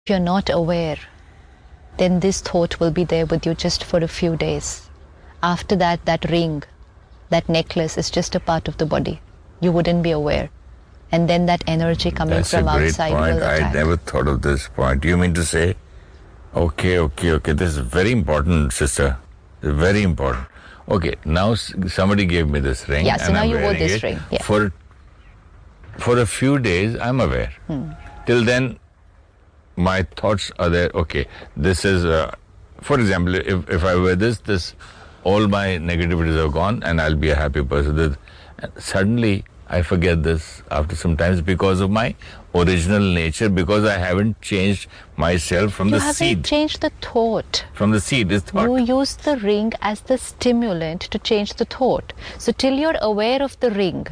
If you're not aware, then this thought will be there with you just for a few days. After that, that ring, that necklace is just a part of the body. You wouldn't be aware. And then that energy coming from outside will attack. I never thought of this point. You mean to say, okay. This is very important, sister. Very important. Okay, now somebody gave me this ring. Yeah, so now you wore this ring. Yeah. For a few days, I'm aware. Till then, my thoughts are there. Okay, this is, for example, if I wear this, all my negativities are gone and I'll be a happy person. Suddenly, I forget this after some time because of my original nature, because I haven't changed myself from the seed. You haven't changed the thought. From the seed is thought. You use the ring as the stimulant to change the thought. So till you're aware of the ring,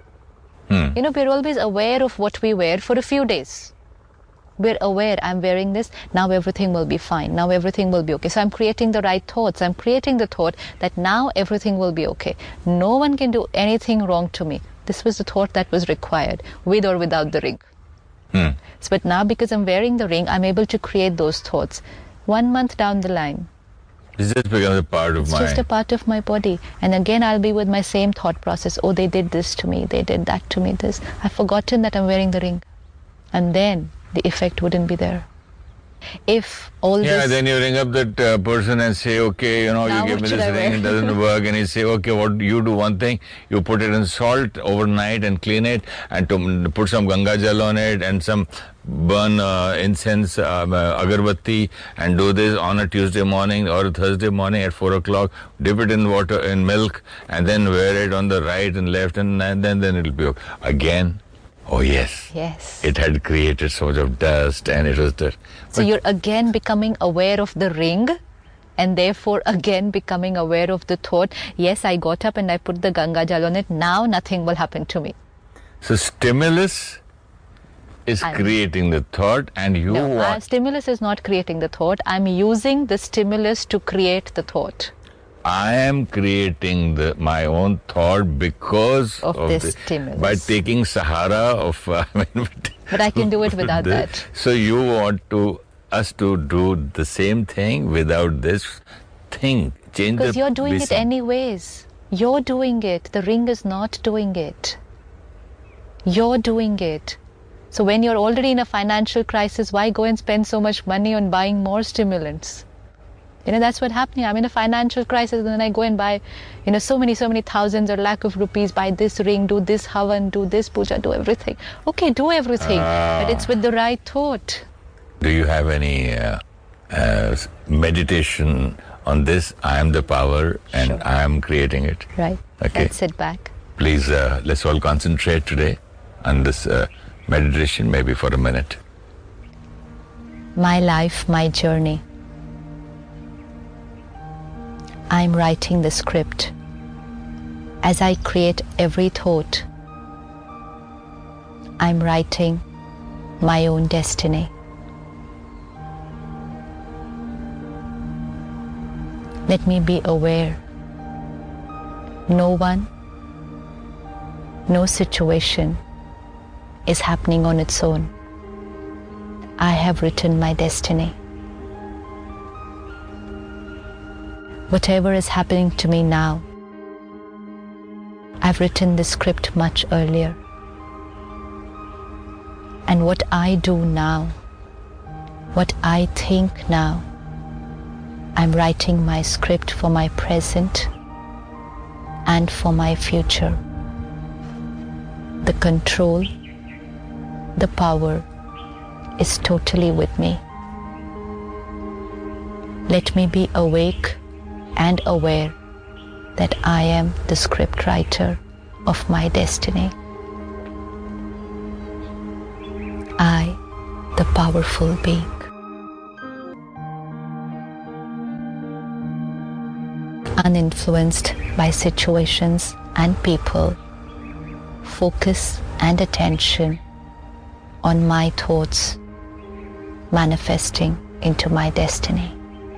we're always aware of what we wear for a few days. We're aware, I'm wearing this, now everything will be fine, now everything will be okay. So I'm creating the right thoughts. I'm creating the thought that now everything will be okay. No one can do anything wrong to me. This was the thought that was required, with or without the ring. But now because I'm wearing the ring, I'm able to create those thoughts. 1 month down the line, this just becomes a part of it's just a part of my body. And again, I'll be with my same thought process. Oh, they did this to me, they did that to me, this. I've forgotten that I'm wearing the ring. And then the effect wouldn't be there. If all this... Yeah, then you ring up that person and say, okay, you give me this ring, it doesn't work. And you say, okay, what you do one thing, you put it in salt overnight and clean it and to put some Ganga Jal on it and some burn incense, agarbatti, and do this on a Tuesday morning or a Thursday morning at 4 o'clock, dip it in water, in milk, and then wear it on the right and left, and then it'll be okay. Again, oh yes. Yes. It had created so much of dust and it was there. So you're again becoming aware of the ring and therefore again becoming aware of the thought, yes, I got up and I put the Ganga Jal on it, now nothing will happen to me. So stimulus is creating the thought and you want... Stimulus is not creating the thought. I'm using the stimulus to create the thought. I am creating my own thought because of this stimulus. By taking Sahara of... but I can do it without that. So you want us to do the same thing without this thing. Because you're doing it anyways. You're doing it. The ring is not doing it. You're doing it. So when you're already in a financial crisis, why go and spend so much money on buying more stimulants? That's what's happening. I'm in a financial crisis and then I go and buy, so many thousands or lakh of rupees, buy this ring, do this havan, do this puja, do everything. Okay, do everything, but it's with the right thought. Do you have any meditation on this? I am the power and I am creating it. Right. Okay. Let's sit back. Please, let's all concentrate today on this meditation, maybe for a minute. My life, my journey. I'm writing the script. As I create every thought, I'm writing my own destiny. Let me be aware. No one, no situation is happening on its own. I have written my destiny. Whatever is happening to me now, I've written the script much earlier. And what I do now, what I think now, I'm writing my script for my present and for my future. The control, the power is totally with me. Let me be awake and aware that I am the script writer of my destiny. I, the powerful being. Uninfluenced by situations and people, focus and attention on my thoughts manifesting into my destiny.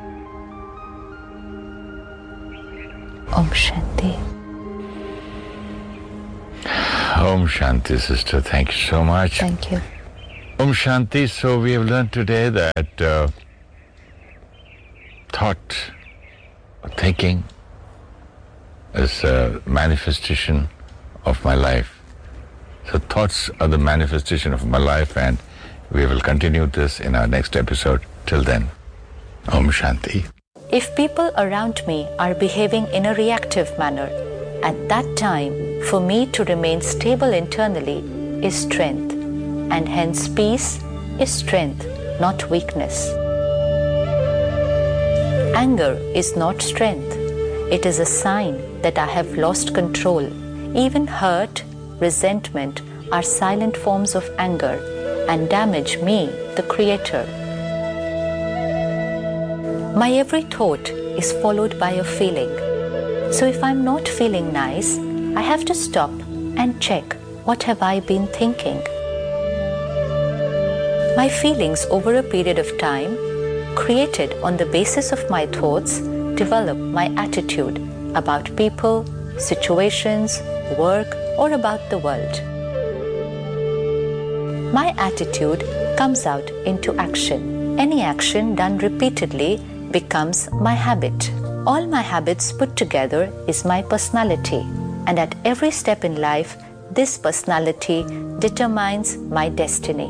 Om Shanti. Om Shanti, sister. Thank you so much. Thank you. Om Shanti. So we have learned today that thought, thinking is a manifestation of my life. So thoughts are the manifestation of my life, and we will continue this in our next episode. Till then, Om Shanti. If people around me are behaving in a reactive manner, at that time, for me to remain stable internally is strength, and hence peace is strength, not weakness. Anger is not strength. It is a sign that I have lost control. Even hurt, resentment are silent forms of anger and damage me, the Creator. My every thought is followed by a feeling. So if I'm not feeling nice, I have to stop and check, what have I been thinking? My feelings over a period of time, created on the basis of my thoughts, develop my attitude about people, situations, work, or about the world. My attitude comes out into action. Any action done repeatedly becomes my habit. All my habits put together is my personality, and at every step in life, this personality determines my destiny.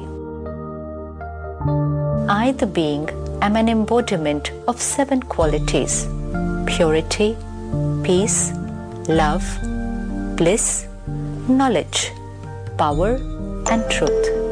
I, the being, am an embodiment of 7 qualities: purity, peace, love, bliss, knowledge, power, and truth.